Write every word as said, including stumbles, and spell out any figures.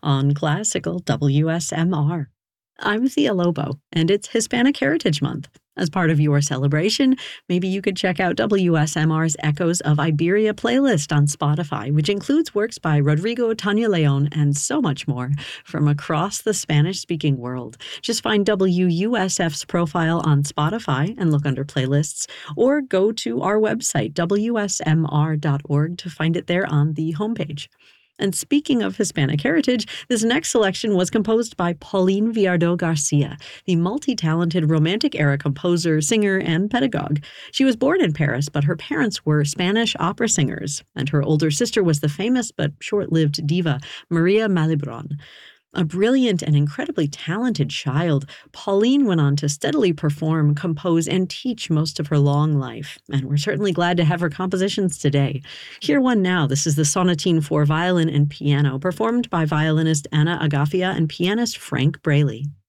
on classical W S M R. I'm Thea Lobo, and it's Hispanic Heritage Month. As part of your celebration, maybe you could check out W S M R's Echoes of Iberia playlist on Spotify, which includes works by Rodrigo Tania Leon and so much more from across the Spanish-speaking world. Just find W U S F's profile on Spotify and look under playlists, or go to our website, W S M R dot org, to find it there on the homepage. And speaking of Hispanic heritage, this next selection was composed by Pauline Viardot Garcia, the multi-talented Romantic-era composer, singer, and pedagogue. She was born in Paris, but her parents were Spanish opera singers, and her older sister was the famous but short-lived diva Maria Malibran. A brilliant and incredibly talented child, Pauline went on to steadily perform, compose, and teach most of her long life, and we're certainly glad to have her compositions today. Hear one now. This is the Sonatine for Violin and Piano, performed by violinist Anna Agafia and pianist Frank Braley.